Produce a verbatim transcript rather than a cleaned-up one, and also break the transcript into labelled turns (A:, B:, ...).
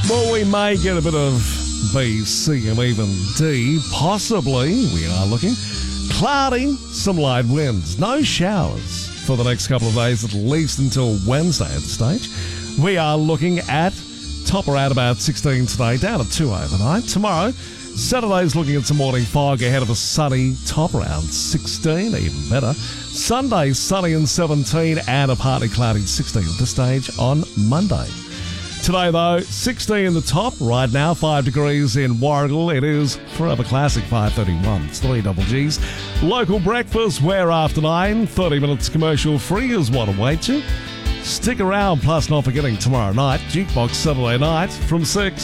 A: Well, we may get a bit of B, C and even D. Possibly, we are looking. Cloudy, some light winds. No showers for the next couple of days, at least until Wednesday at the stage. We are looking at top around about sixteen today, down to two overnight. Tomorrow, Saturday's looking at some morning fog ahead of a sunny top around sixteen, even better. Sunday, sunny and seventeen, and a partly cloudy sixteen at this stage on Monday. Today, though, sixteen in the top. Right now, five degrees in Warragul. It is Forever Classic five thirty-one. It's three double G's. Local breakfast, where after nine, thirty minutes commercial free is what awaits you. Stick around, plus not forgetting tomorrow night, Jukebox Saturday night from six.